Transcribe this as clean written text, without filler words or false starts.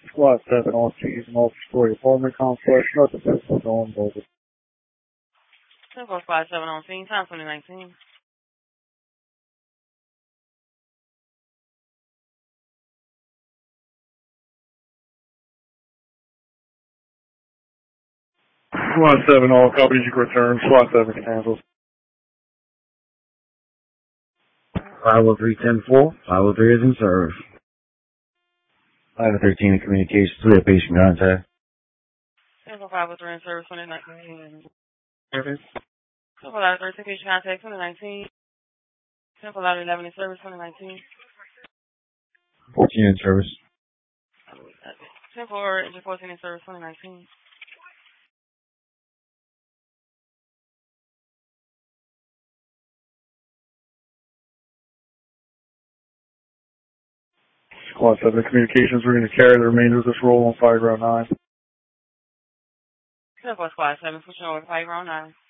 Squad 7 on Keys, multi-story apartment complex, nothing that's going over. 10-4 Squad 7 on scene, time 2019. Squad 7, all copies you can return. Squad 7 cancels. 503-10-4. 503 is in service. 513 in communications. 3 patient contact. 10-4 503 in service 2019. Service. 10-4 13 patient contact 2019. 10-4 11 in service 2019. 14 in service. 10-4 engine 14 in service 2019. Squad 7 communications, we're going to carry the remainder of this roll on Fire Ground 9. 10-4 Squad 7, switching over to Fire Ground 9.